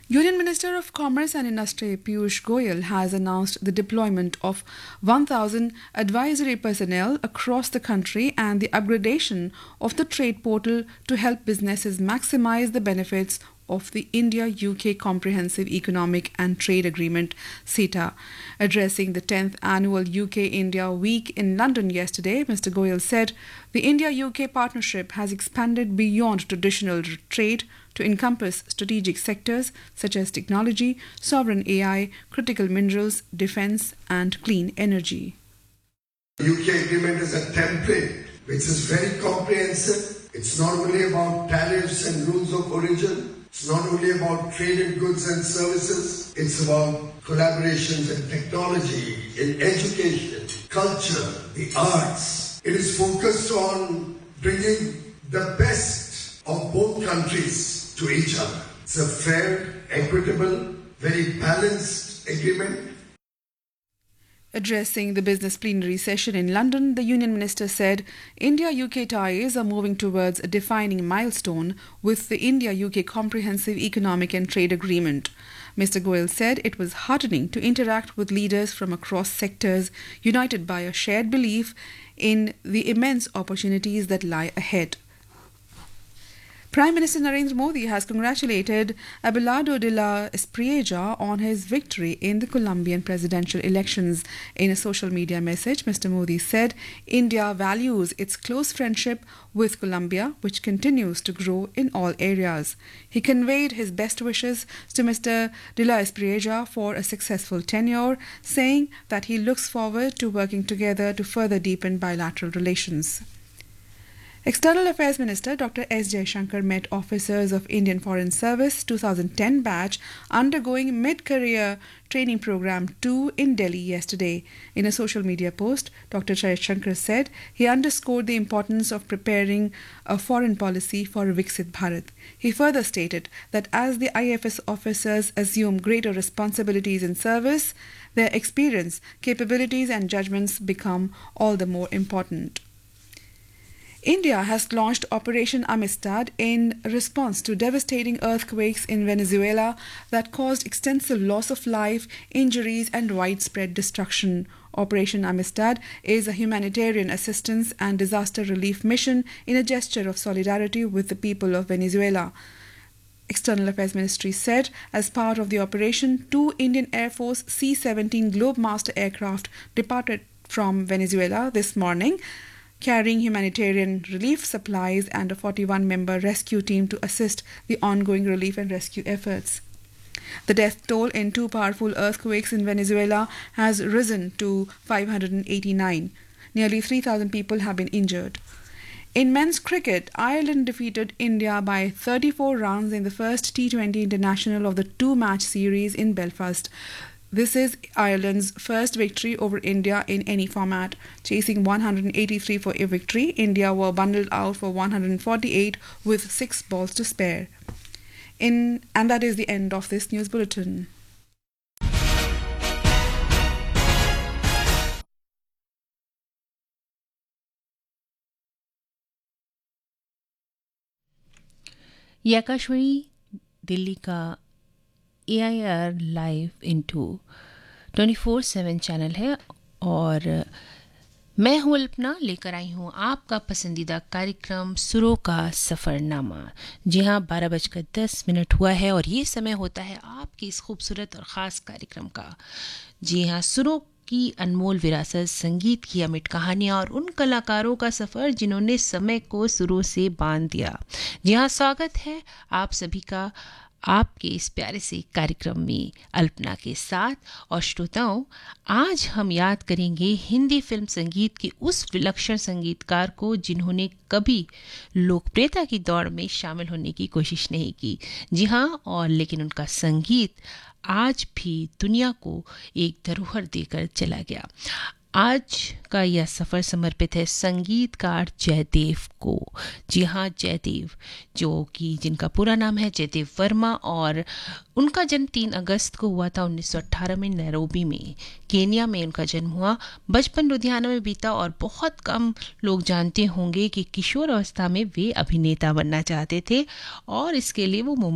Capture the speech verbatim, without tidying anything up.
Union Minister of Commerce and Industry Piyush Goyal has announced the deployment of one thousand advisory personnel across the country and the upgradation of the trade portal to help businesses maximize the benefits of the India-U K Comprehensive Economic and Trade Agreement (CETA). Addressing the tenth annual U K-India Week in London yesterday, Mister Goyal said the India-U K partnership has expanded beyond traditional trade to encompass strategic sectors such as technology, sovereign A I, critical minerals, defence and clean energy. The U K agreement is a template which is very comprehensive. It's not only about tariffs and rules of origin. It's not only about trade in goods and services, it's about collaborations in technology, in education, culture, the arts. It is focused on bringing the best of both countries to each other. It's a fair, equitable, very balanced agreement. Addressing the business plenary session in London, the Union Minister said India-U K ties are moving towards a defining milestone with the India-U K Comprehensive Economic and Trade Agreement. Mister Goyal said it was heartening to interact with leaders from across sectors, united by a shared belief in the immense opportunities that lie ahead. Prime Minister Narendra Modi has congratulated Abelardo de la Espriella on his victory in the Colombian presidential elections. In a social media message, Mister Modi said India values its close friendship with Colombia, which continues to grow in all areas. He conveyed his best wishes to Mister de la Espriella for a successful tenure, saying that he looks forward to working together to further deepen bilateral relations. External Affairs Minister Doctor S Jaishankar met officers of Indian Foreign Service twenty ten batch undergoing mid-career training program two in Delhi yesterday. In a social media post, Doctor Jaishankar said he underscored the importance of preparing a foreign policy for Viksit Bharat. He further stated that as the I F S officers assume greater responsibilities in service, their experience, capabilities and judgments become all the more important. India has launched Operation Amistad in response to devastating earthquakes in Venezuela that caused extensive loss of life, injuries and widespread destruction. Operation Amistad is a humanitarian assistance and disaster relief mission in a gesture of solidarity with the people of Venezuela. External Affairs Ministry said as part of the operation, two Indian Air Force C seventeen Globemaster aircraft departed from Venezuela this morning, carrying humanitarian relief supplies and a forty-one member rescue team to assist the ongoing relief and rescue efforts. The death toll in two powerful earthquakes in Venezuela has risen to five hundred eighty-nine. Nearly three thousand people have been injured. In men's cricket, Ireland defeated India by thirty-four runs in the first T twenty international of the two-match series in Belfast. This is Ireland's first victory over India in any format. Chasing one hundred eighty-three for a victory, India were bundled out for one hundred forty-eight with six balls to spare. In and that is the end of this news bulletin. ये आकाशवाणी दिल्ली का ए I R live into twenty four seven channel है और मैं हूँ अल्पना, लेकर आई हूँ आपका पसंदीदा कार्यक्रम सुरों का सफ़रनामा। जी हाँ, बारह बजकर दस मिनट हुआ है और ये समय होता है आपके इस खूबसूरत और ख़ास कार्यक्रम का। जी हाँ, सुरों की अनमोल विरासत, संगीत की अमिट कहानियाँ और उन कलाकारों का सफ़र जिन्होंने समय को सुरों से बांध दिया। जी हाँ, स्वागत है आप सभी का आपके इस प्यारे से कार्यक्रम में अल्पना के साथ। और श्रोताओं, आज हम याद करेंगे हिंदी फिल्म संगीत के उस विलक्षण संगीतकार को जिन्होंने कभी लोकप्रियता की दौड़ में शामिल होने की कोशिश नहीं की। जी हाँ, और लेकिन उनका संगीत आज भी दुनिया को एक धरोहर देकर चला गया। आज का यह सफ़र समर्पित है संगीतकार जयदेव को। जी हाँ, जयदेव, जो कि जिनका पूरा नाम है जयदेव वर्मा, और उनका जन्म तीन अगस्त को हुआ था उन्नीस सौ अठारह में नैरोबी में, केनिया में उनका जन्म हुआ। बचपन लुधियाना में बीता और बहुत कम लोग जानते होंगे कि किशोर अवस्था में वे अभिनेता बनना चाहते थे और इसके लिए वो